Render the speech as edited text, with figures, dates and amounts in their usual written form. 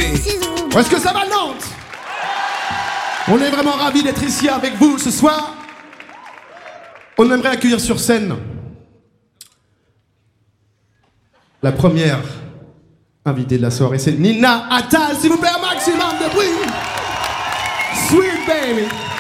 baby. Où est-ce que ça va, Nantes? On est vraiment ravis d'être ici avec vous ce soir. On aimerait accueillir sur scène la première invitée de la soirée, c'est Nina Attal. S'il vous plaît, un maximum de bruit. Sweet baby.